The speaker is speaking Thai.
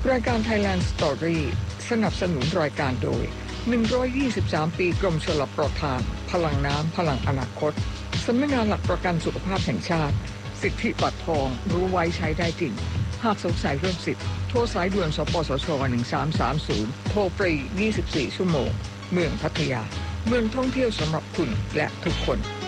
รายการ Thailand Story สนับสนุนรายการโดย123ปีกรมชลประทานพลังน้ำพลังอนาคตสำนักงานหลักประกันสุขภาพแห่งชาติสิทธิบัตรทองรู้ไว้ใช้ได้จริงหากสงสัยเรื่องสิทธิ์โทรสายด่วนสปสช1330โทรฟรี24ชั่วโมงเมืองพัทยาเมืองท่องเที่ยวสำหรับคุณและทุกคน